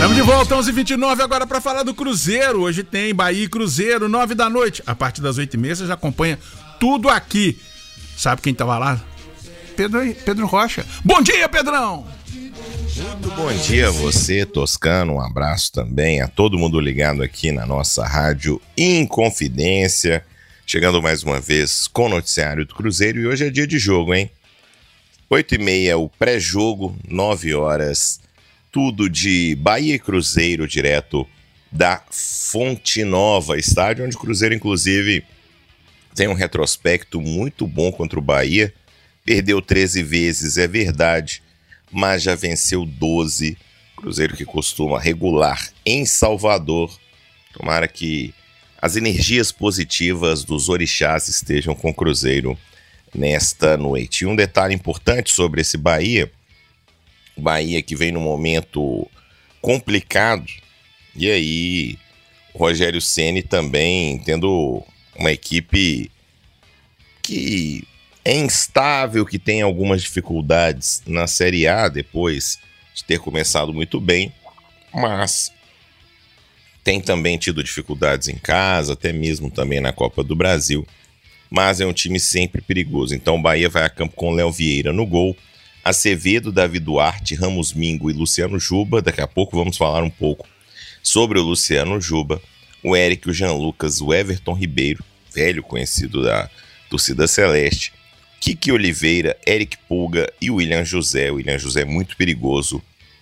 Estamos de volta, 11h29, agora para falar do Cruzeiro. Hoje tem Bahia e Cruzeiro, 9 da noite. A partir das 8h30 você já acompanha tudo aqui. Sabe quem tava lá? Pedro Rocha. Bom dia, Pedrão! Muito bom dia a você, Toscano. Um abraço também a todo mundo ligado aqui na nossa rádio Inconfidência. Chegando mais uma vez com o noticiário do Cruzeiro. E hoje é dia de jogo, hein? 8h30 o pré-jogo, 9 horas. Tudo de Bahia e Cruzeiro, direto da Fonte Nova, estádio onde o Cruzeiro, inclusive, tem um retrospecto muito bom contra o Bahia. Perdeu 13 vezes, é verdade, mas já venceu 12. Cruzeiro que costuma regular em Salvador. Tomara que as energias positivas dos orixás estejam com o Cruzeiro nesta noite. E um detalhe importante sobre esse Bahia que vem num momento complicado, e aí o Rogério Ceni também tendo uma equipe que é instável, que tem algumas dificuldades na Série A depois de ter começado muito bem, mas tem também tido dificuldades em casa, até mesmo também na Copa do Brasil, mas é um time sempre perigoso. Então o Bahia vai a campo com Léo Vieira no gol, Acevedo, Davi Duarte, Ramos Mingo e Luciano Juba. Daqui a pouco vamos falar um pouco sobre o Luciano Juba, o Eric, o Jean Lucas, o Everton Ribeiro, velho conhecido da torcida celeste, Kiki Oliveira, Eric Pulga e o William José. O William José é muito perigoso.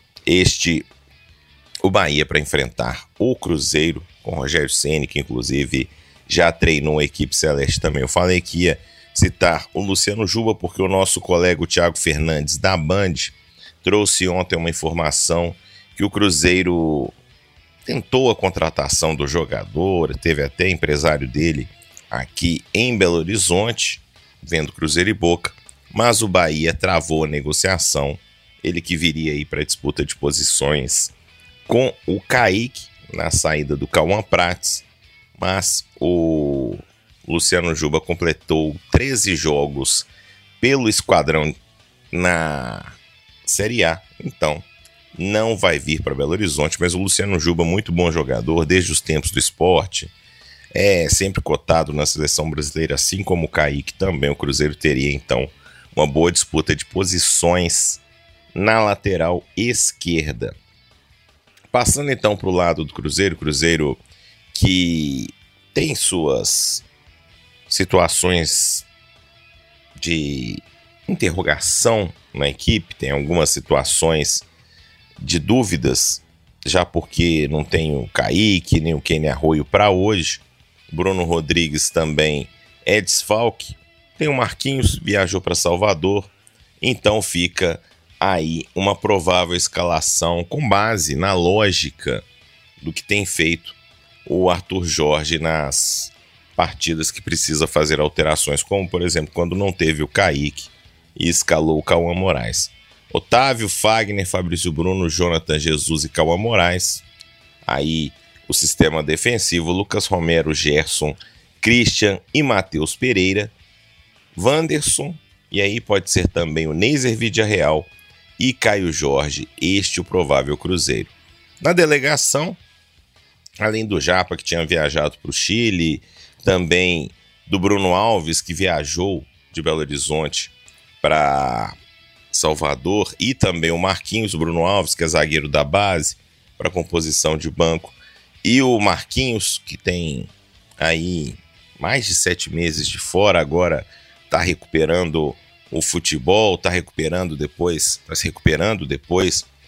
O Bahia para enfrentar o Cruzeiro com o Rogério Ceni, que inclusive já treinou a equipe celeste também. Eu falei que ia citar o Luciano Juba porque o nosso colega o Thiago Fernandes da Band trouxe ontem uma informação que o Cruzeiro tentou a contratação do jogador, teve até empresário dele aqui em Belo Horizonte, vendo Cruzeiro e Boca, mas o Bahia travou a negociação, ele que viria aí para a disputa de posições com o Kaique na saída do Cauã Prates, mas o Luciano Juba completou 13 jogos pelo esquadrão na Série A, então não vai vir para Belo Horizonte, mas o Luciano Juba, muito bom jogador, desde os tempos do Sport, é sempre cotado na seleção brasileira, assim como o Kaique também. O Cruzeiro teria então uma boa disputa de posições na lateral esquerda. Passando então para o lado do Cruzeiro, Cruzeiro que tem suas situações de interrogação na equipe, tem algumas situações de dúvidas, já porque não tem o Kaique, nem o Kenny Arroio para hoje. Bruno Rodrigues também é desfalque. Tem o Marquinhos, viajou para Salvador, então fica aí uma provável escalação com base na lógica do que tem feito o Arthur Jorge nas partidas que precisa fazer alterações, como por exemplo quando não teve o Kaique e escalou o Cauã Moraes. Otávio, Fagner, Fabrício Bruno, Jonathan Jesus e Cauã Moraes. Aí o sistema defensivo, Lucas Romero, Gerson, Christian e Matheus Pereira, Wanderson, e aí pode ser também o Neiser Vidiarreal e Caio Jorge, este o provável Cruzeiro. Na delegação, além do Japa, que tinha viajado para o Chile, também do Bruno Alves, que viajou de Belo Horizonte para Salvador, e também o Marquinhos, Bruno Alves, que é zagueiro da base, para composição de banco, e o Marquinhos, que tem aí mais de 7 meses de fora, agora está recuperando o futebol, está se recuperando depois